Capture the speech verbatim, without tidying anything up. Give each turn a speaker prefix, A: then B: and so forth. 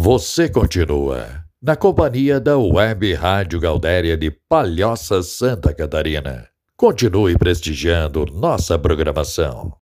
A: Você continua na companhia da Web Rádio Gaudéria de Palhoça, Santa Catarina. Continue prestigiando nossa programação.